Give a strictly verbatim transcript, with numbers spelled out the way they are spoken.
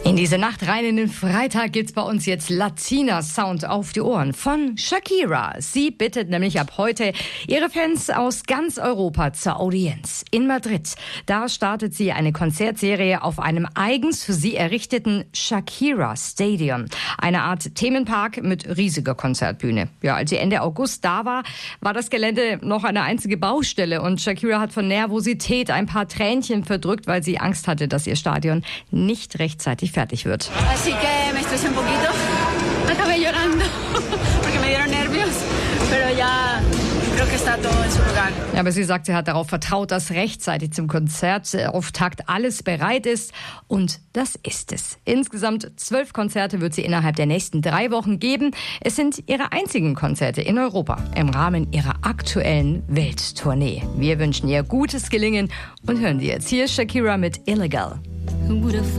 In diese Nacht rein in den Freitag geht's bei uns jetzt Latina-Sound auf die Ohren von Shakira. Sie bittet nämlich ab heute ihre Fans aus ganz Europa zur Audienz in Madrid. Da startet sie eine Konzertserie auf einem eigens für sie errichteten Shakira Stadium. Eine Art Themenpark mit riesiger Konzertbühne. Ja, als sie Ende August da war, war das Gelände noch eine einzige Baustelle und Shakira hat von Nervosität ein paar Tränchen verdrückt, weil sie Angst hatte, dass ihr Stadion nicht rechtzeitig fertig wird. Así que me estresé un poquito, acabé llorando porque me dieron nervios, pero ya creo que está todo en su lugar. Ja, aber sie sagt, sie hat darauf vertraut, dass rechtzeitig zum Konzertauftakt alles bereit ist und das ist es. Insgesamt zwölf Konzerte wird sie innerhalb der nächsten drei Wochen geben. Es sind ihre einzigen Konzerte in Europa im Rahmen ihrer aktuellen Welttournee. Wir wünschen ihr gutes Gelingen und hören Sie jetzt hier Shakira mit Illegal.